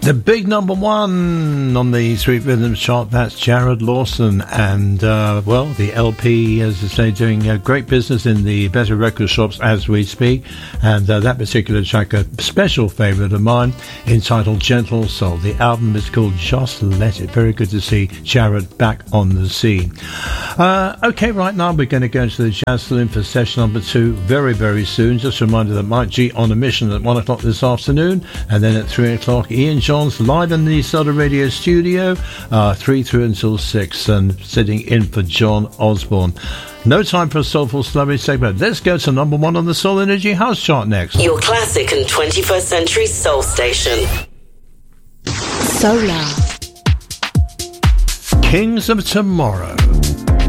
The big number one on the Sweet Rhythms chart, that's Jared Lawson. And, the LP, as I say, doing great business in the better record shops as we speak. And that particular track, a special favourite of mine, entitled Gentle Soul. The album is called Just Let It. Very good to see Jared back on the scene. Okay, right now we're going to go into the Jazz Saloon for session number 2 very, very soon. Just a reminder that Mike G on a mission at 1 o'clock this afternoon. And then at 3 o'clock, Ian Johns live in the Soda Radio studio, 3 through until 6, and sitting in for John Osborne. No time for a soulful slurry segment. Let's go to number 1 on the Soul Energy House chart next. Your classic and 21st century soul station. Solar. Kings of Tomorrow.